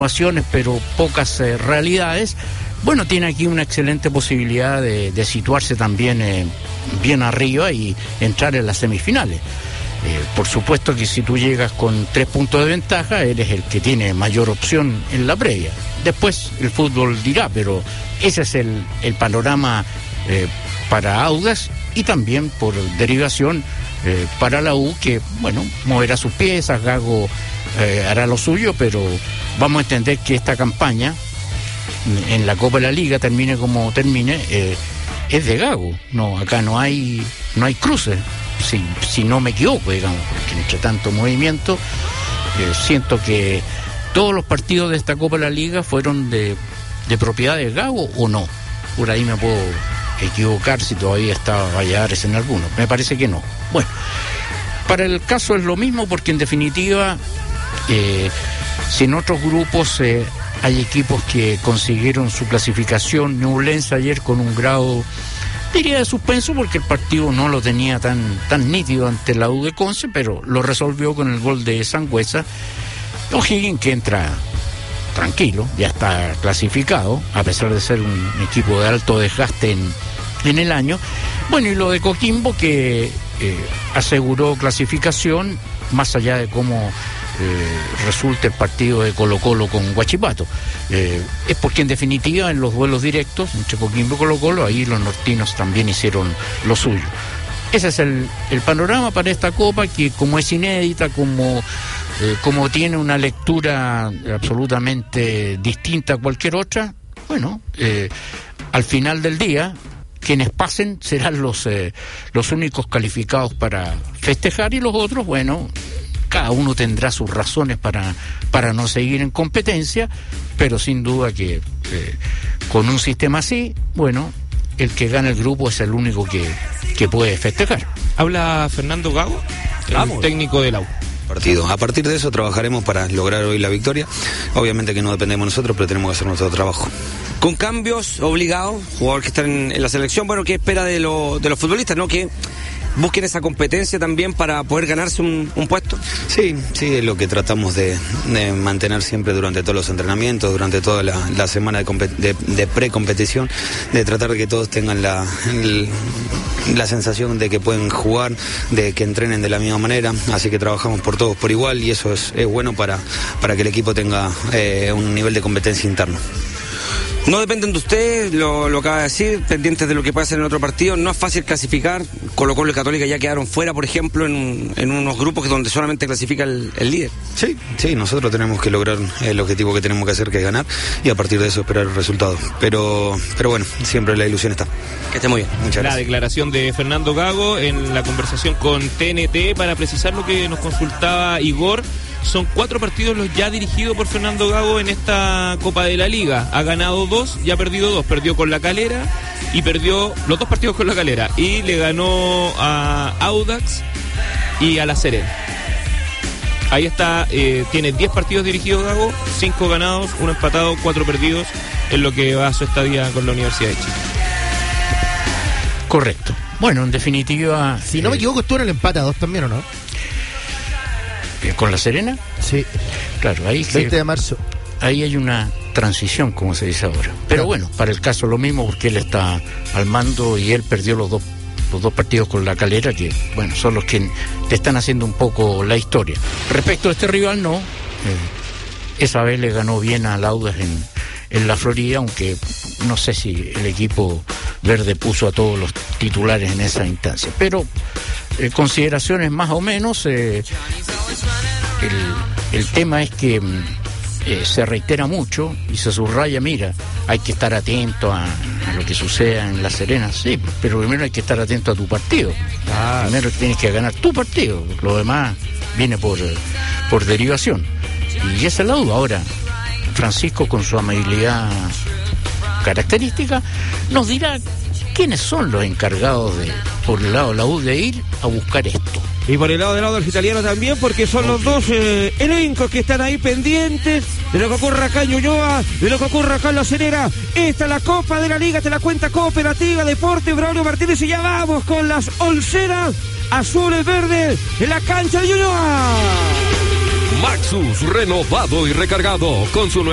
pero pocas realidades. Bueno, tiene aquí una excelente posibilidad de situarse también bien arriba y entrar en las semifinales. Por supuesto que si tú llegas con 3 puntos de ventaja, eres el que tiene mayor opción en la previa. Después el fútbol dirá, pero ese es el panorama para Audax y también por derivación para la U, que, bueno, moverá sus piezas, Gago hará lo suyo, pero vamos a entender que esta campaña en la Copa de la Liga, termine como termine, es de Gago. No, acá no hay cruces, si no me equivoco, digamos, porque entre tanto movimiento, siento que todos los partidos de esta Copa de la Liga fueron de propiedad de Gago, o no. Por ahí me puedo equivocar si todavía estaba Valladares en alguno. Me parece que no. Bueno, para el caso es lo mismo, porque en definitiva, si en otros grupos hay equipos que consiguieron su clasificación, Ñublense ayer con un grado, diría, de suspenso, porque el partido no lo tenía tan nítido ante la U de Conce, pero lo resolvió con el gol de Sangüesa. O'Higgins, que entra tranquilo, ya está clasificado, a pesar de ser un equipo de alto desgaste en el año. Bueno, y lo de Coquimbo, que aseguró clasificación, más allá de cómo resulta el partido de Colo-Colo con Huachipato. Es porque en definitiva en los duelos directos entre Coquimbo y Colo-Colo, ahí los nortinos también hicieron lo suyo. Ese es el panorama para esta Copa, que como es inédita, como tiene una lectura absolutamente distinta a cualquier otra, bueno, al final del día, quienes pasen serán los únicos calificados para festejar, y los otros, bueno, cada uno tendrá sus razones para no seguir en competencia, pero sin duda que con un sistema así, bueno, el que gana el grupo es el único que puede festejar. Habla Fernando Gago, el técnico del AU. Partido. A partir de eso trabajaremos para lograr hoy la victoria. Obviamente que no dependemos de nosotros, pero tenemos que hacer nuestro trabajo. Con cambios obligados, jugadores que están en la selección, bueno, ¿qué espera de los futbolistas, no? Que busquen esa competencia también para poder ganarse un puesto. Sí, es lo que tratamos de mantener siempre durante todos los entrenamientos, durante toda la semana de precompetición, de tratar de que todos tengan la sensación de que pueden jugar, de que entrenen de la misma manera, así que trabajamos por todos por igual, y eso es bueno para que el equipo tenga un nivel de competencia interno. No dependen de usted, lo acaba de decir, pendientes de lo que puede hacer en otro partido. No es fácil clasificar. Colo-Colo y Católica ya quedaron fuera, por ejemplo, en unos grupos donde solamente clasifica el líder. Sí, nosotros tenemos que lograr el objetivo que tenemos que hacer, que es ganar, y a partir de eso esperar el resultado. Pero bueno, siempre la ilusión está. Que esté muy bien. Muchas gracias. La declaración de Fernando Gago en la conversación con TNT, para precisar lo que nos consultaba Igor. Son 4 partidos los ya dirigidos por Fernando Gago en esta Copa de la Liga. Ha ganado 2 y ha perdido 2. Perdió con La Calera y perdió los 2 partidos con La Calera. Y le ganó a Audax y a La Serena. Ahí está, tiene 10 partidos dirigidos Gago, 5 ganados, 1 empatado, 4 perdidos en lo que va a su estadía con la Universidad de Chile. Correcto. Bueno, en definitiva, si no me equivoco, estuvo en el empate a 2 también, ¿o no? ¿Con La Serena? Sí. Claro, ahí 20 de marzo. Ahí hay una transición, como se dice ahora. Pero bueno, para el caso lo mismo, porque él está al mando y él perdió los dos partidos con La Calera, que, bueno, son los que te están haciendo un poco la historia. Respecto a este rival, no. Esa vez le ganó bien a Audax en la Florida, aunque no sé si el equipo verde puso a todos los titulares en esa instancia. Pero consideraciones más o menos, el tema es que se reitera mucho y se subraya, mira, hay que estar atento a lo que suceda en La Serena, sí, pero primero hay que estar atento a tu partido. Primero tienes que ganar tu partido, lo demás viene por derivación. Y esa es la duda. Ahora, Francisco, con su amabilidad característica, nos dirá quiénes son los encargados por el lado de la U, de ir a buscar esto. Y por el lado de los italianos también, porque son los dos elencos que están ahí pendientes de lo que ocurra acá en Ñuñoa, de lo que ocurra acá en La Serena. Esta es la Copa de la Liga, te la cuenta Cooperativa Deporte Braulio Martínez, y ya vamos con las onceras azules verdes en la cancha de Ñuñoa. Maxus, renovado y recargado con su